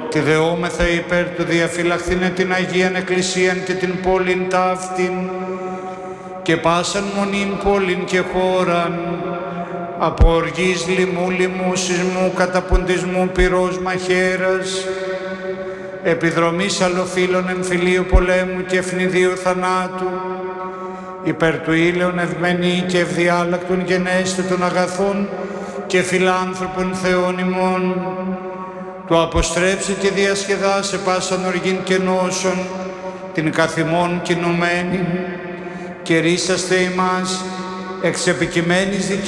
τη δεόμεθα υπέρ του διαφυλαχθήνε την Αγίαν Εκκλησίαν και την πόλην ταύτην και πάσαν μονήν πόλην και χώραν από οργής λοιμού, λοιμού, σεισμού, καταποντισμού, πυρός, μαχαίρας, επιδρομής αλλοφύλων, εμφυλίου πολέμου και ευνηδίου θανάτου, υπέρ του ήλαιον ευμένη και ευδιάλακτον γενέστη των αγαθών και φιλάνθρωπων Θεών ημών, του αποστρέψει και διασκεδάσε πάσαν οργήν και νόσον, την καθημών κινουμένη, και ρίσαστε ημάς εξ επικειμένης δικαιοσύνης